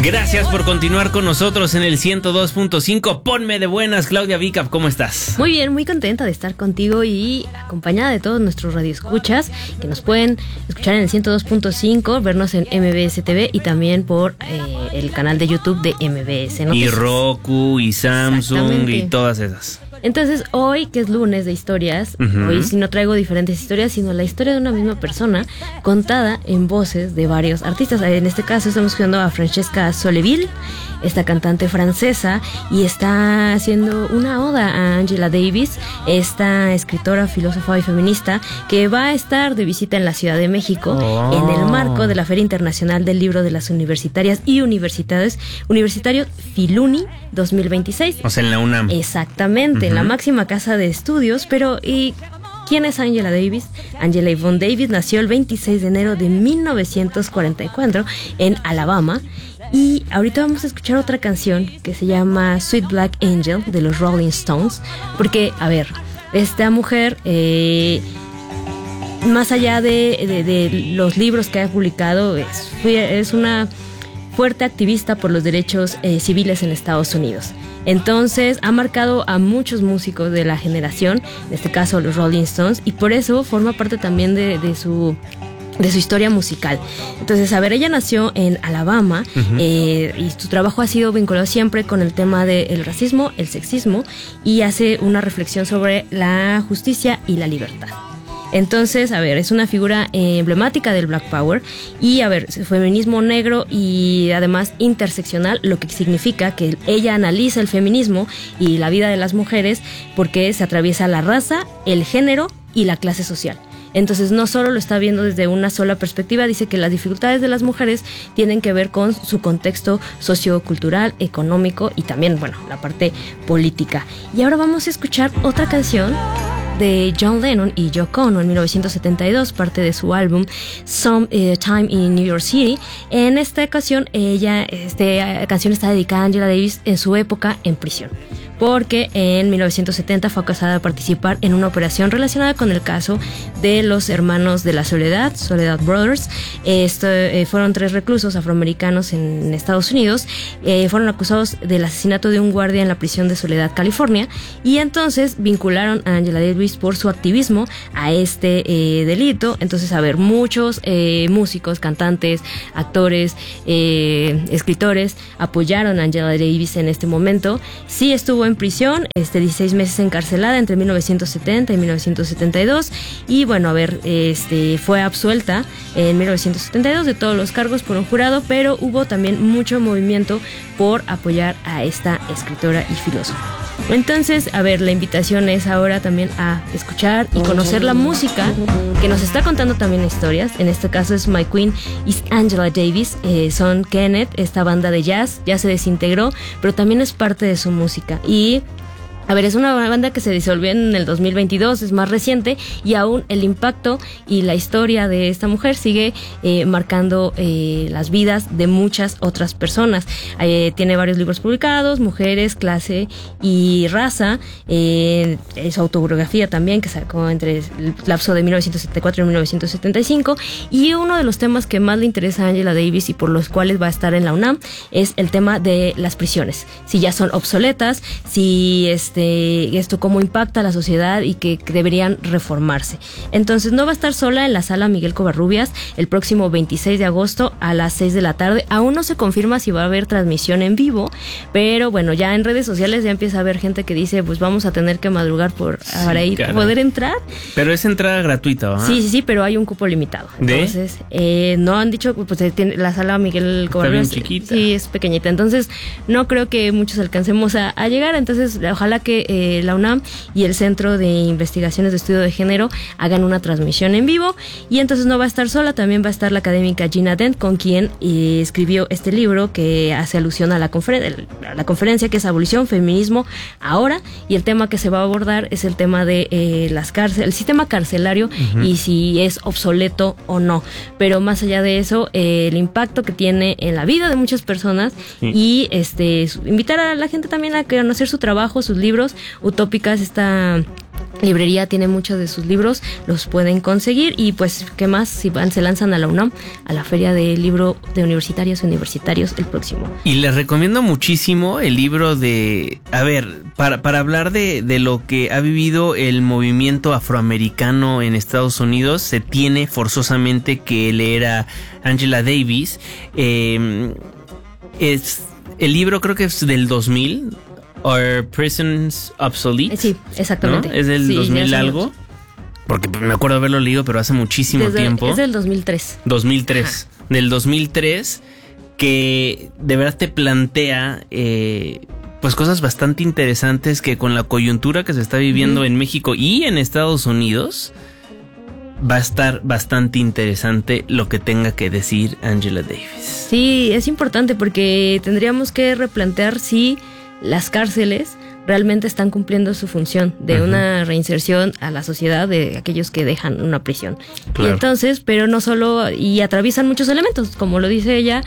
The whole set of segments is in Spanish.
Gracias por continuar con nosotros en el 102.5. Ponme de buenas, Claudia Vicap, ¿cómo estás? Muy bien, muy contenta de estar contigo y acompañada de todos nuestros radioescuchas que nos pueden escuchar en el 102.5, vernos en MBS TV y también por el canal de YouTube de MBS Noticias. Y Roku y Samsung y todas esas. Entonces, hoy, que es lunes de historias, hoy sí no traigo diferentes historias, sino la historia de una misma persona contada en voces de varios artistas. En este caso estamos escuchando a Francesca Solleville, esta cantante francesa, y está haciendo una oda a Angela Davis, esta escritora, filósofa y feminista, que va a estar de visita en la Ciudad de México en el marco de la Feria Internacional del Libro de las Universitarias y Universitario Filuni 2026. O sea, en la UNAM. Exactamente, en la máxima casa de estudios. Pero, ¿y quién es Angela Davis? Angela Yvonne Davis nació el 26 de enero de 1944 en Alabama. Y ahorita vamos a escuchar otra canción que se llama Sweet Black Angel de los Rolling Stones. Porque, a ver, esta mujer, más allá de los libros que ha publicado, es una fuerte activista por los derechos civiles en Estados Unidos. Entonces ha marcado a muchos músicos de la generación, en este caso los Rolling Stones, y por eso forma parte también de su historia musical. Entonces, a ver, ella nació en Alabama, y su trabajo ha sido vinculado siempre con el tema del racismo, el sexismo, y hace una reflexión sobre la justicia y la libertad. Entonces, a ver, es una figura emblemática del Black Power y, a ver, feminismo negro y además interseccional, lo que significa que ella analiza el feminismo y la vida de las mujeres porque se atraviesa la raza, el género y la clase social. Entonces no solo lo está viendo desde una sola perspectiva, dice que las dificultades de las mujeres tienen que ver con su contexto sociocultural, económico y también, bueno, la parte política. Y ahora vamos a escuchar otra canción de John Lennon y Yoko Ono en 1972, parte de su álbum Some Time in New York City. En esta ocasión, esta canción está dedicada a Angela Davis en su época en prisión, porque en 1970 fue acusada de participar en una operación relacionada con el caso de los hermanos de la Soledad Brothers. Fueron 3 reclusos afroamericanos en Estados Unidos, fueron acusados del asesinato de un guardia en la prisión de Soledad, California, y entonces vincularon a Angela Davis por su activismo a este delito. Entonces, a ver, muchos músicos, cantantes, actores, escritores apoyaron a Angela Davis en este momento. Sí estuvo en prisión, 16 meses encarcelada entre 1970 y 1972, y bueno, a ver, fue absuelta en 1972 de todos los cargos por un jurado, pero hubo también mucho movimiento por apoyar a esta escritora y filósofa. Entonces, a ver, la invitación es ahora también a escuchar y conocer la música que nos está contando también historias. En este caso es My Queen is Angela Davis, son Kenneth, esta banda de jazz, ya se desintegró, pero también es parte de su música. Y a ver, es una banda que se disolvió en el 2022, es más reciente, y aún el impacto y la historia de esta mujer sigue marcando las vidas de muchas otras personas. Tiene varios libros publicados, Mujeres, Clase y Raza, su autobiografía también, que sacó entre el lapso de 1974 y 1975, y uno de los temas que más le interesa a Angela Davis y por los cuales va a estar en la UNAM es el tema de las prisiones, si ya son obsoletas, si esto cómo impacta a la sociedad y que deberían reformarse. Entonces no va a estar sola en la sala Miguel Covarrubias el próximo 26 de agosto a las 6 de la tarde. Aún no se confirma si va a haber transmisión en vivo, pero bueno, ya en redes sociales ya empieza a haber gente que dice, pues vamos a tener que madrugar para ir a poder entrar. Pero es entrada gratuita, ¿verdad? Sí, pero hay un cupo limitado. Entonces, no han dicho, pues la sala Miguel Covarrubias está bien chiquita. Sí, es pequeñita. Entonces, no creo que muchos alcancemos a llegar. Entonces, ojalá que la UNAM y el Centro de Investigaciones de Estudio de Género hagan una transmisión en vivo. Y entonces no va a estar sola, también va a estar la académica Gina Dent, con quien escribió este libro que hace alusión a la conferencia, que es Abolición, Feminismo, Ahora, y el tema que se va a abordar es el tema de las cárceles, el sistema carcelario y si es obsoleto o no. Pero más allá de eso, el impacto que tiene en la vida de muchas personas y invitar a la gente también a conocer su trabajo, sus libros. Utópicas, esta librería tiene muchos de sus libros, los pueden conseguir. Y pues, ¿qué más? Si se lanzan a la UNAM, a la Feria del Libro de Universitarios y Universitarios el próximo. Y les recomiendo muchísimo el libro de... A ver, para hablar de lo que ha vivido el movimiento afroamericano en Estados Unidos, se tiene forzosamente que leer a Angela Davis. El libro creo que es del 2000... Are Prisons Obsolete? Sí, exactamente. ¿No? Es del 2000 algo. Porque me acuerdo haberlo leído, pero hace muchísimo tiempo. Es del 2003. 2003. Ajá. Del 2003, que de verdad te plantea pues cosas bastante interesantes que con la coyuntura que se está viviendo en México y en Estados Unidos, va a estar bastante interesante lo que tenga que decir Angela Davis. Sí, es importante porque tendríamos que replantear si las cárceles realmente están cumpliendo su función de una reinserción a la sociedad de aquellos que dejan una prisión. Claro. Y entonces, pero no solo, y atraviesan muchos elementos, como lo dice ella,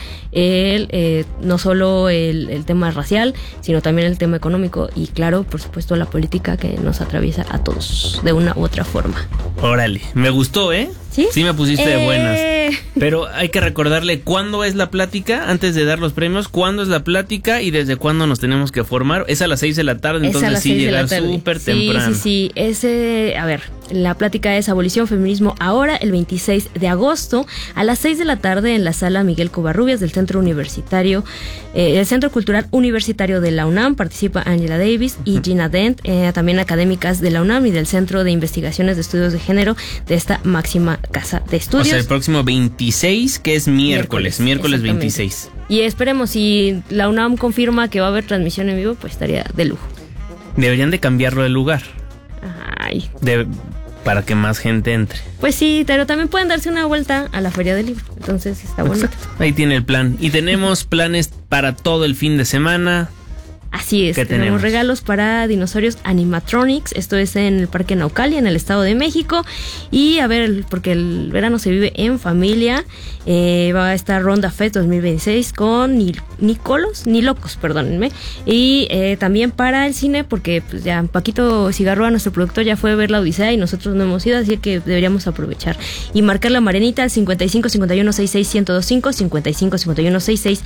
no solo el tema racial, sino también el tema económico y claro, por supuesto, la política que nos atraviesa a todos de una u otra forma. Órale, me gustó, ¿eh? ¿Sí? Sí me pusiste de buenas. Pero hay que recordarle cuándo es la plática, antes de dar los premios, cuándo es la plática y desde cuándo nos tenemos que formar. Es a las 6 de la tarde, entonces sí llegar súper temprano. Sí. A ver, la plática es Abolición, Feminismo Ahora, el 26 de agosto, a las 6 de la tarde en la sala Miguel Covarrubias del Centro Universitario, el Centro Cultural Universitario de la UNAM. Participa Angela Davis y Gina Dent, también académicas de la UNAM y del Centro de Investigaciones de Estudios de Género de esta máxima casa de estudios. O sea, el próximo 26, que es miércoles 26. Y esperemos, si la UNAM confirma que va a haber transmisión en vivo, pues estaría de lujo. Deberían de cambiarlo de lugar. Ay. Para que más gente entre. Pues sí, pero también pueden darse una vuelta a la Feria del Libro. Entonces está bonito. Ahí tiene el plan. Y tenemos planes para todo el fin de semana. Así es, tenemos regalos para Dinosaurios Animatronics. Esto es en el Parque Naucali, en el Estado de México. Y a ver, porque el verano se vive en familia, va a estar Ronda Fest 2026 con Nilocos, perdónenme. Y también para el cine, porque pues ya Paquito Cigarroa, nuestro productor, ya fue a ver La Odisea y nosotros no hemos ido, así que deberíamos aprovechar. Y marcar la marenita al 55 51 66 1025, 55 51 66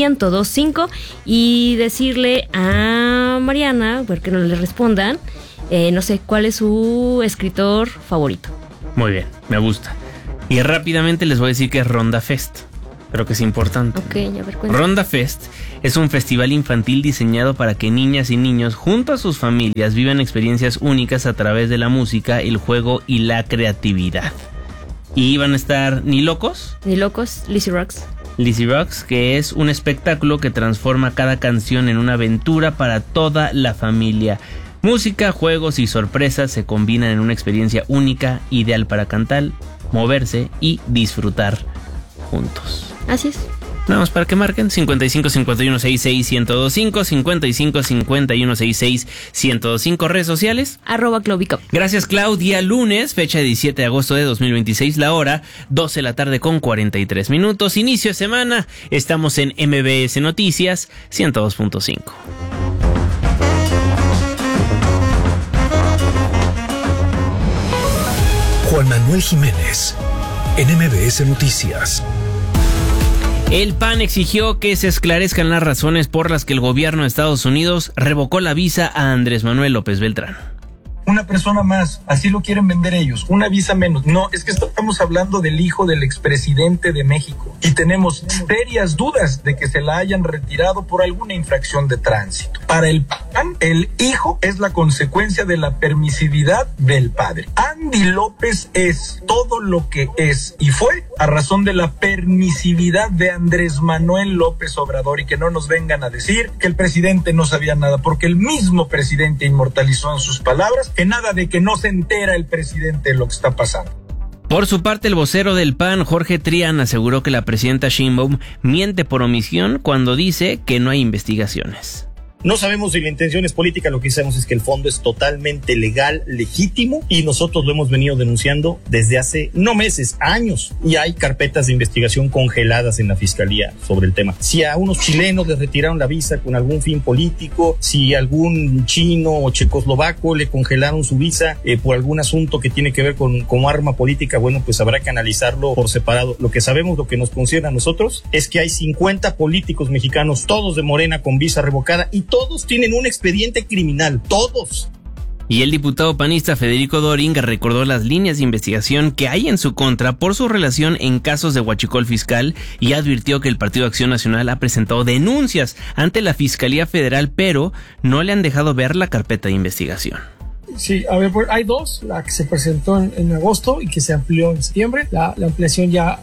1025 y decirle a Mariana, porque no le respondan, no sé, ¿cuál es su escritor favorito? Muy bien, me gusta. Y rápidamente les voy a decir que es Ronda Fest, pero que es importante. Ok, a ver, cuéntame. Ronda Fest es un festival infantil diseñado para que niñas y niños, junto a sus familias, vivan experiencias únicas a través de la música, el juego y la creatividad. Y van a estar Nilocos, Lizzy Rocks, que es un espectáculo que transforma cada canción en una aventura para toda la familia. Música, juegos y sorpresas se combinan en una experiencia única, ideal para cantar, moverse y disfrutar juntos. Así es. Nada más para que marquen 55 51 66 1025, 55 51 66 1025, redes sociales @Claudica. Gracias, Claudia. Lunes, fecha de 17 de agosto de 2026, la hora 12 de la tarde con 43 minutos. Inicio de semana, estamos en MBS Noticias 102.5. Juan Manuel Jiménez, en MBS Noticias. El PAN exigió que se esclarezcan las razones por las que el gobierno de Estados Unidos revocó la visa a Andrés Manuel López Beltrán. Una persona más, así lo quieren vender ellos, una visa menos. No, es que estamos hablando del hijo del expresidente de México y tenemos serias dudas de que se la hayan retirado por alguna infracción de tránsito. Para el PAN, el hijo es la consecuencia de la permisividad del padre. Andy López es todo lo que es y fue a razón de la permisividad de Andrés Manuel López Obrador, y que no nos vengan a decir que el presidente no sabía nada, porque el mismo presidente inmortalizó en sus palabras que nada de que no se entera el presidente de lo que está pasando. Por su parte, el vocero del PAN, Jorge Trián, aseguró que la presidenta Sheinbaum miente por omisión cuando dice que no hay investigaciones. No sabemos si la intención es política, lo que sabemos es que el fondo es totalmente legal, legítimo, y nosotros lo hemos venido denunciando desde hace no meses, años, y hay carpetas de investigación congeladas en la Fiscalía sobre el tema. Si a unos chilenos les retiraron la visa con algún fin político, si a algún chino o checoslovaco le congelaron su visa por algún asunto que tiene que ver con arma política, bueno, pues habrá que analizarlo por separado. Lo que sabemos, lo que nos concierne a nosotros, es que hay 50 políticos mexicanos, todos de Morena, con visa revocada, y todos tienen un expediente criminal, todos. Y el diputado panista Federico Doring recordó las líneas de investigación que hay en su contra por su relación en casos de huachicol fiscal y advirtió que el Partido Acción Nacional ha presentado denuncias ante la Fiscalía Federal, pero no le han dejado ver la carpeta de investigación. Sí, a ver, hay dos, la que se presentó en agosto y que se amplió en septiembre. La ampliación ya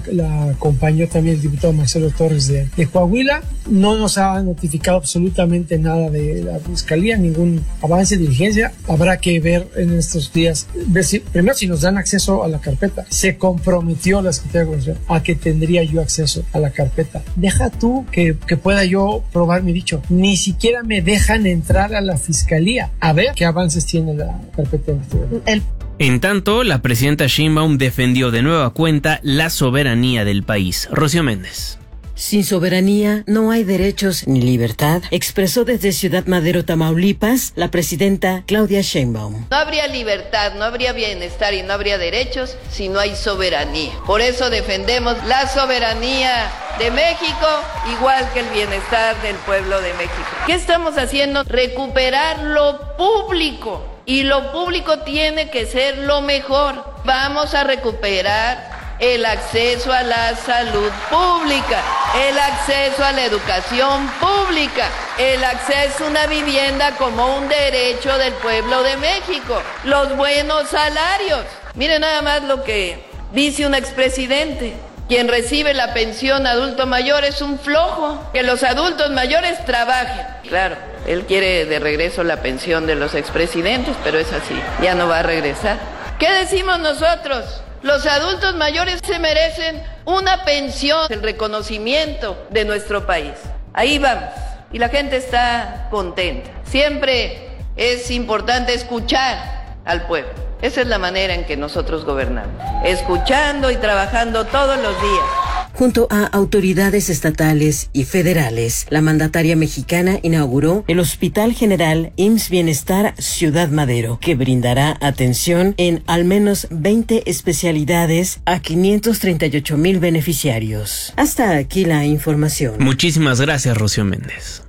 la acompañó también el diputado Marcelo Torres de Coahuila. No nos ha notificado absolutamente nada de la Fiscalía, ningún avance de diligencia. Habrá que ver en estos días, primero si nos dan acceso a la carpeta. Se comprometió la Secretaría de Gobernación a que tendría yo acceso a la carpeta. Deja tú que pueda yo probar mi dicho. Ni siquiera me dejan entrar a la Fiscalía a ver qué avances tiene la carpeta de investigación. En tanto, la presidenta Sheinbaum defendió de nueva cuenta la soberanía del país. Rocío Méndez. Sin soberanía no hay derechos ni libertad, expresó desde Ciudad Madero, Tamaulipas, la presidenta Claudia Sheinbaum. No habría libertad, no habría bienestar y no habría derechos si no hay soberanía. Por eso defendemos la soberanía de México, igual que el bienestar del pueblo de México. ¿Qué estamos haciendo? Recuperar lo público. Y lo público tiene que ser lo mejor. Vamos a recuperar el acceso a la salud pública, el acceso a la educación pública, el acceso a una vivienda como un derecho del pueblo de México, los buenos salarios. Miren nada más lo que dice un expresidente. Quien recibe la pensión adulto mayor es un flojo, que los adultos mayores trabajen. Claro, él quiere de regreso la pensión de los expresidentes, pero es así, ya no va a regresar. ¿Qué decimos nosotros? Los adultos mayores se merecen una pensión, el reconocimiento de nuestro país. Ahí vamos, y la gente está contenta. Siempre es importante escuchar al pueblo. Esa es la manera en que nosotros gobernamos, escuchando y trabajando todos los días. Junto a autoridades estatales y federales, la mandataria mexicana inauguró el Hospital General IMSS Bienestar Ciudad Madero, que brindará atención en al menos 20 especialidades a 538,000 beneficiarios. Hasta aquí la información. Muchísimas gracias, Rocío Méndez.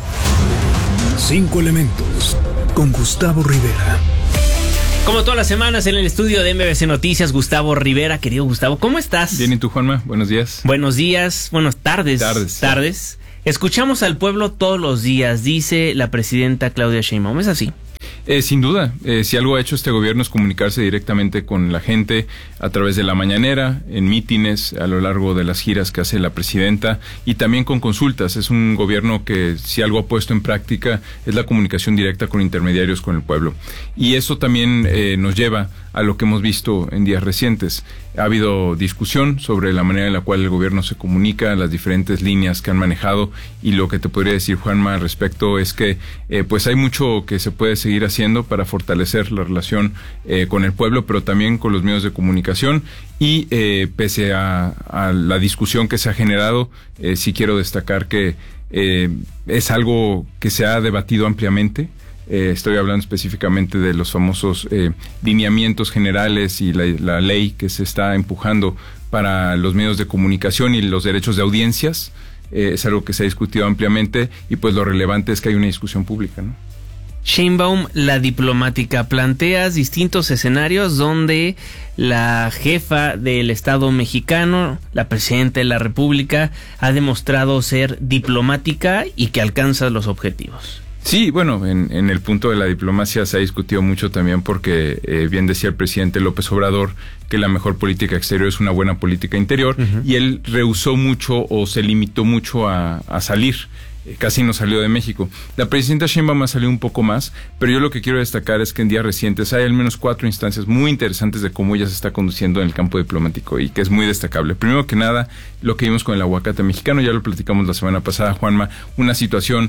5 elementos con Gustavo Rivera. Como todas las semanas en el estudio de MBC Noticias, Gustavo Rivera. Querido Gustavo, ¿cómo estás? Bien, ¿y tú, Juanma? Buenos días. Buenos días, buenas tardes. Tardes. Escuchamos al pueblo todos los días, dice la presidenta Claudia Sheinbaum. ¿Es así? Sin duda, si algo ha hecho este gobierno es comunicarse directamente con la gente a través de la mañanera, en mítines, a lo largo de las giras que hace la presidenta y también con consultas. Es un gobierno que si algo ha puesto en práctica es la comunicación directa con intermediarios con el pueblo. Y eso también nos lleva a lo que hemos visto en días recientes. Ha habido discusión sobre la manera en la cual el gobierno se comunica, las diferentes líneas que han manejado, y lo que te podría decir, Juanma, al respecto es que pues hay mucho que se puede seguir haciendo para fortalecer la relación con el pueblo, pero también con los medios de comunicación, y pese a la discusión que se ha generado, sí quiero destacar que es algo que se ha debatido ampliamente. Estoy hablando específicamente de los famosos lineamientos generales y la ley que se está empujando para los medios de comunicación y los derechos de audiencias. Es algo que se ha discutido ampliamente y pues lo relevante es que hay una discusión pública, ¿no? Sheinbaum, la diplomática, planteas distintos escenarios donde la jefa del Estado mexicano, la presidenta de la República, ha demostrado ser diplomática y que alcanza los objetivos. Sí, bueno, en el punto de la diplomacia se ha discutido mucho también porque bien decía el presidente López Obrador que la mejor política exterior es una buena política interior, y él rehusó mucho o se limitó mucho a salir casi no salió de México. La presidenta Sheinbaum ha salido un poco más, pero yo lo que quiero destacar es que en días recientes hay al menos 4 instancias muy interesantes de cómo ella se está conduciendo en el campo diplomático y que es muy destacable. Primero que nada, lo que vimos con el aguacate mexicano, ya lo platicamos la semana pasada, Juanma, una situación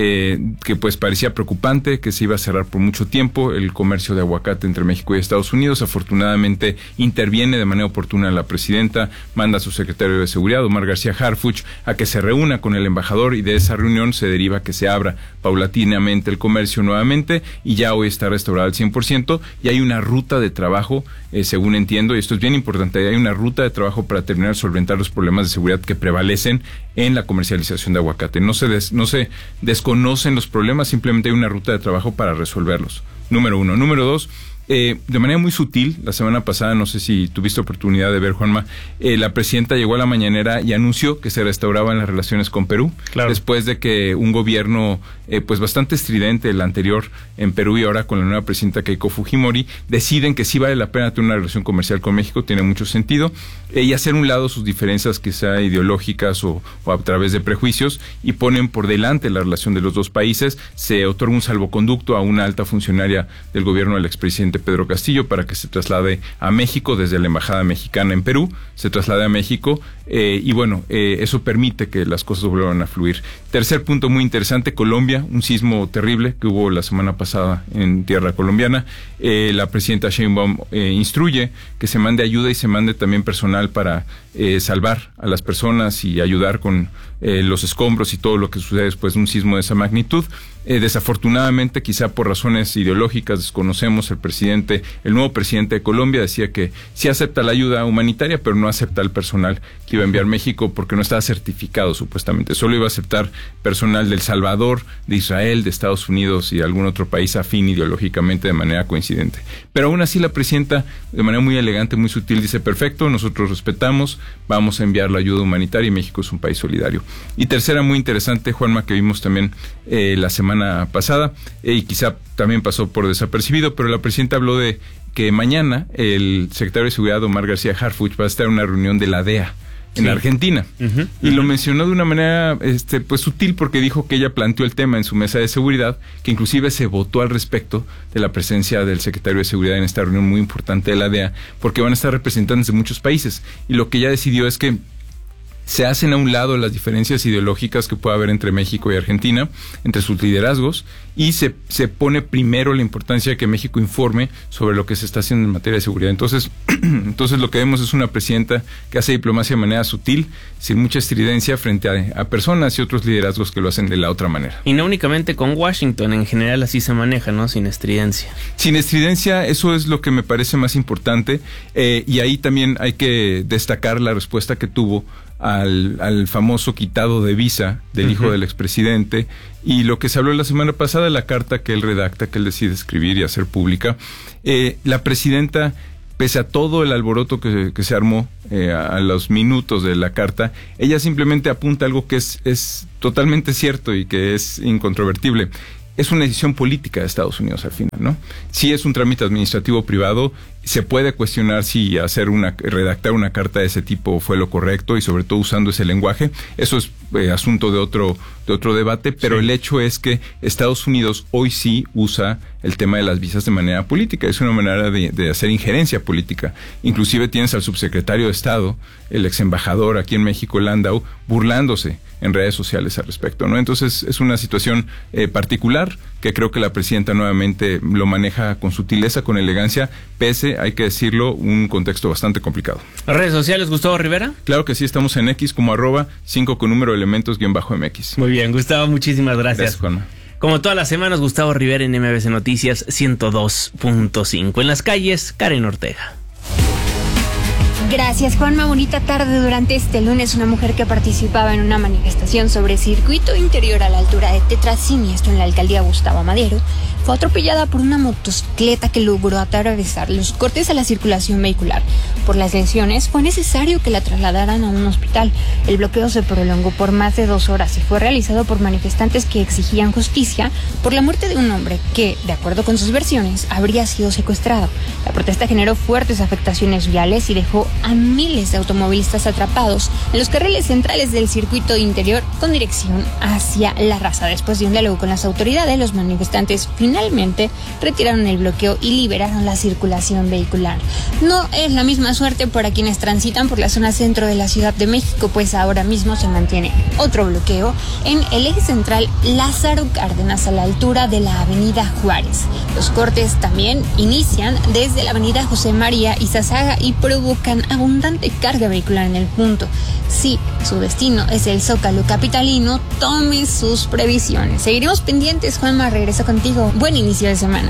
que pues parecía preocupante, que se iba a cerrar por mucho tiempo el comercio de aguacate entre México y Estados Unidos. Afortunadamente interviene de manera oportuna la presidenta, manda a su secretario de Seguridad, Omar García Harfuch, a que se reúna con el embajador y de esa reunión se deriva que se abra paulatinamente el comercio nuevamente y ya hoy está restaurado al 100% y hay una ruta de trabajo, según entiendo, y esto es bien importante, hay una ruta de trabajo para terminar de solventar los problemas de seguridad que prevalecen en la comercialización de aguacate. No se desconocen los problemas, simplemente hay una ruta de trabajo para resolverlos. Número 1. Número 2, de manera muy sutil, la semana pasada, no sé si tuviste oportunidad de ver, Juanma, la presidenta llegó a la mañanera y anunció que se restauraban las relaciones con Perú, claro, después de que un gobierno pues bastante estridente, el anterior en Perú y ahora con la nueva presidenta Keiko Fujimori, deciden que sí vale la pena tener una relación comercial con México, tiene mucho sentido, y hacer a un lado sus diferencias quizá ideológicas o a través de prejuicios y ponen por delante la relación de los dos países. Se otorga un salvoconducto a una alta funcionaria del gobierno del expresidente Pedro Castillo para que se traslade a México desde la embajada mexicana en Perú, se traslade a México y bueno, eso permite que las cosas vuelvan a fluir. Tercer punto muy interesante, Colombia, un sismo terrible que hubo la semana pasada en tierra colombiana. La presidenta Sheinbaum instruye que se mande ayuda y se mande también personal para salvar a las personas y ayudar con los escombros y todo lo que sucede después de un sismo de esa magnitud. Desafortunadamente, quizá por razones ideológicas, desconocemos el nuevo presidente de Colombia decía que sí acepta la ayuda humanitaria, pero no acepta el personal que iba a enviar México porque no estaba certificado supuestamente. Solo iba a aceptar personal de El Salvador, de Israel, de Estados Unidos y de algún otro país afín ideológicamente de manera coincidente. Pero aún así la presidenta, de manera muy elegante, muy sutil, dice: perfecto, nosotros respetamos, vamos a enviar la ayuda humanitaria y México es un país solidario. Y tercera, muy interesante, Juanma, que vimos también la semana pasada, y quizá también pasó por desapercibido, pero la presidenta habló de que mañana el secretario de Seguridad, Omar García Harfuch, va a estar en una reunión de la DEA en Argentina. Y lo mencionó de una manera pues sutil, porque dijo que ella planteó el tema en su mesa de seguridad, que inclusive se votó al respecto de la presencia del secretario de Seguridad en esta reunión muy importante de la DEA, porque van a estar representantes de muchos países. Y lo que ella decidió es que se hacen a un lado las diferencias ideológicas que puede haber entre México y Argentina, entre sus liderazgos, y se pone primero la importancia de que México informe sobre lo que se está haciendo en materia de seguridad. Entonces lo que vemos es una presidenta que hace diplomacia de manera sutil, sin mucha estridencia frente a personas y otros liderazgos que lo hacen de la otra manera. Y no únicamente con Washington, en general así se maneja, ¿no? Sin estridencia. Sin estridencia, eso es lo que me parece más importante, y ahí también hay que destacar la respuesta que tuvo al famoso quitado de visa del hijo del expresidente, y lo que se habló la semana pasada, la carta que él redacta, que él decide escribir y hacer pública. La presidenta, pese a todo el alboroto que se armó a los minutos de la carta, ella simplemente apunta algo que es totalmente cierto y que es incontrovertible. Es una decisión política de Estados Unidos al final, ¿no? Si es un trámite administrativo privado, se puede cuestionar si redactar una carta de ese tipo fue lo correcto, y sobre todo usando ese lenguaje. Eso es asunto de otro debate, pero el hecho es que Estados Unidos hoy sí usa el tema de las visas de manera política. Es una manera de hacer injerencia política. Inclusive tienes al subsecretario de Estado, el ex embajador aquí en México, Landau, burlándose en redes sociales al respecto, ¿no? Entonces es una situación particular que creo que la presidenta nuevamente lo maneja con sutileza, con elegancia, pese, hay que decirlo, un contexto bastante complicado. ¿Redes sociales, Gustavo Rivera? Claro que sí, estamos en X como @5 con número de elementos_MX. Muy bien, Gustavo, muchísimas gracias. Gracias, Juanma. Como todas las semanas, Gustavo Rivera en MBC Noticias 102.5. En las calles, Karen Ortega. Gracias, Juanma. Bonita tarde. Durante este lunes, una mujer que participaba en una manifestación sobre circuito interior a la altura de Tetra Siniestro en la alcaldía Gustavo Madero fue atropellada por una motocicleta que logró atravesar los cortes a la circulación vehicular. Por las lesiones fue necesario que la trasladaran a un hospital. El bloqueo se prolongó por más de 2 horas y fue realizado por manifestantes que exigían justicia por la muerte de un hombre que, de acuerdo con sus versiones, habría sido secuestrado. La protesta generó fuertes afectaciones viales y dejó a miles de automovilistas atrapados en los carriles centrales del circuito interior con dirección hacia La Raza. Después de un diálogo con las autoridades, los manifestantes finalmente retiraron el bloqueo y liberaron la circulación vehicular. No es la misma suerte para quienes transitan por la zona centro de la Ciudad de México, pues ahora mismo se mantiene otro bloqueo en el eje central Lázaro Cárdenas a la altura de la avenida Juárez. Los cortes también inician desde la avenida José María Izazaga y provocan abundante carga vehicular en el punto. Si su destino es el Zócalo capitalino, tome sus previsiones. Seguiremos pendientes. Juanma, regreso contigo. Buen inicio de semana.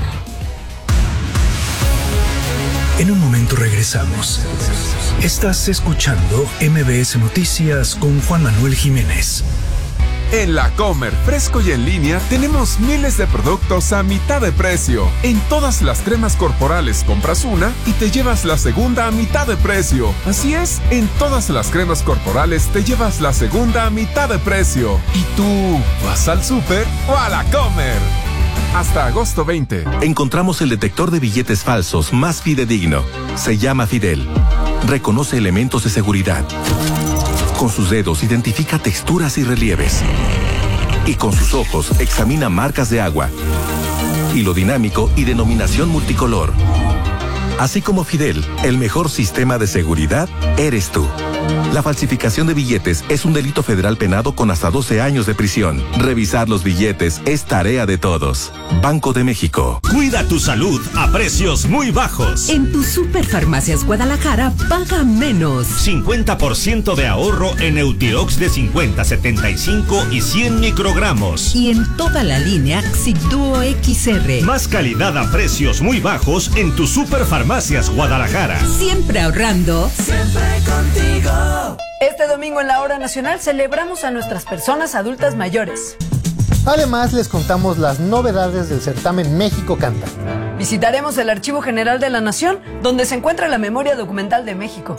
En un momento regresamos. Estás escuchando MBS Noticias con Juan Manuel Jiménez. En La Comer, fresco y en línea, tenemos miles de productos a mitad de precio. En todas las cremas corporales compras una y te llevas la segunda a mitad de precio. Así es, en todas las cremas corporales te llevas la segunda a mitad de precio. ¿Y tú vas al súper o a La Comer? Hasta agosto 20. Encontramos el detector de billetes falsos más fidedigno. Se llama Fidel. Reconoce elementos de seguridad. Con sus dedos identifica texturas y relieves. Y con sus ojos examina marcas de agua, hilo dinámico y denominación multicolor. Así como Fidel, el mejor sistema de seguridad eres tú. La falsificación de billetes es un delito federal penado con hasta 12 años de prisión. Revisar los billetes es tarea de todos. Banco de México. Cuida tu salud a precios muy bajos. En tu Superfarmacias Guadalajara paga menos. 50% de ahorro en Eutirox de 50, 75 y 100 microgramos. Y en toda la línea Xigduo XR. Más calidad a precios muy bajos en tu Superfarmacias Guadalajara. Siempre ahorrando. Siempre contigo. Este domingo en la Hora Nacional celebramos a nuestras personas adultas mayores. Además, les contamos las novedades del certamen México Canta. Visitaremos el Archivo General de la Nación, donde se encuentra la memoria documental de México.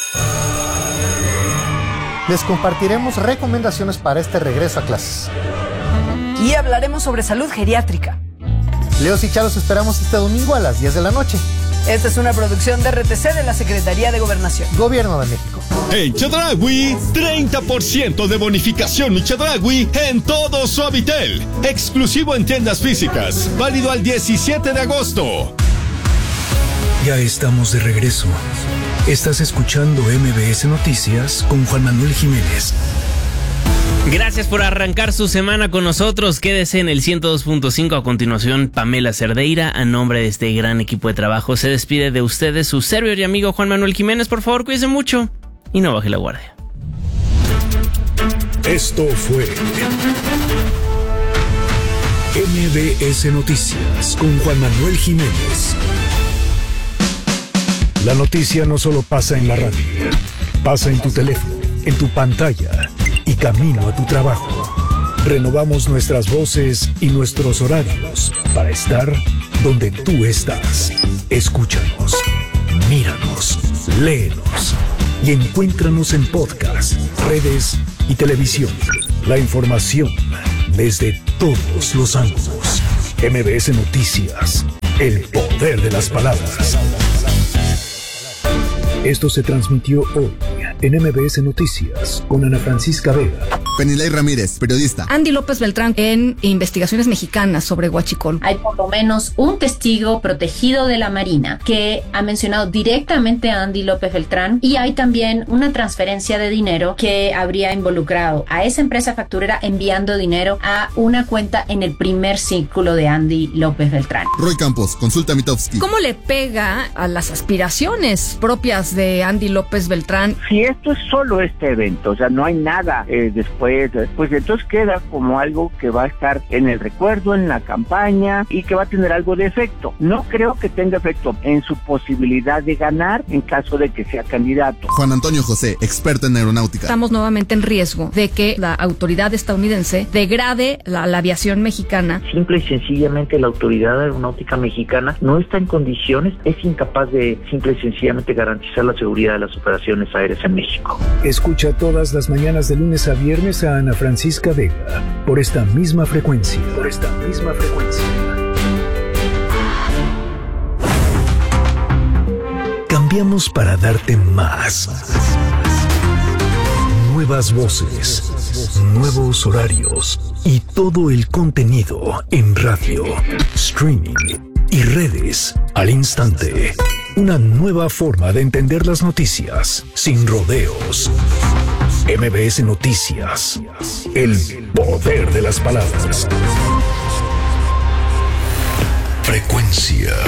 Les compartiremos recomendaciones para este regreso a clases. Y hablaremos sobre salud geriátrica. Leos y Chá los esperamos este domingo a las 10 de la noche. Esta es una producción de RTC de la Secretaría de Gobernación. Gobierno de México. En Chedraui, 30% de bonificación Mi Chedraui en todo Suavitel. Exclusivo en tiendas físicas. Válido al 17 de agosto. Ya estamos de regreso. Estás escuchando MBS Noticias con Juan Manuel Jiménez. Gracias por arrancar su semana con nosotros. Quédese en el 102.5. A continuación, Pamela Cerdeira, a nombre de este gran equipo de trabajo, se despide de ustedes su servidor y amigo Juan Manuel Jiménez. Por favor, cuídense mucho y no baje la guardia. Esto fue MBS Noticias con Juan Manuel Jiménez. La noticia no solo pasa en la radio, pasa en tu teléfono, en tu pantalla y camino a tu trabajo. Renovamos nuestras voces y nuestros horarios para estar donde tú estás. Escúchanos, míranos, léenos y encuéntranos en podcast, redes y televisión. La información desde todos los ángulos. MBS Noticias, el poder de las palabras. Esto se transmitió hoy en MBS Noticias con Ana Francisca Vega. Penilei Ramírez, periodista. Andy López Beltrán en Investigaciones Mexicanas sobre Huachicol. Hay por lo menos un testigo protegido de la Marina que ha mencionado directamente a Andy López Beltrán, y hay también una transferencia de dinero que habría involucrado a esa empresa facturera enviando dinero a una cuenta en el primer círculo de Andy López Beltrán. Roy Campos, consulta Mitofsky. ¿Cómo le pega a las aspiraciones propias de Andy López Beltrán? Si esto es solo este evento, o sea, no hay nada después pues entonces queda como algo que va a estar en el recuerdo, en la campaña y que va a tener algo de efecto. No creo que tenga efecto en su posibilidad de ganar en caso de que sea candidato. Juan Antonio José, experto en aeronáutica. Estamos nuevamente en riesgo de que la autoridad estadounidense degrade la aviación mexicana. Simple y sencillamente la autoridad aeronáutica mexicana no está en condiciones, es incapaz de simple y sencillamente garantizar la seguridad de las operaciones aéreas en México. Escucha todas las mañanas de lunes a viernes a Ana Francisca Vega por esta misma frecuencia. Cambiamos para darte más. Nuevas voces, nuevos horarios y todo el contenido en radio, streaming y redes al instante. Una nueva forma de entender las noticias sin rodeos. MBS Noticias. El poder de las palabras. Frecuencia.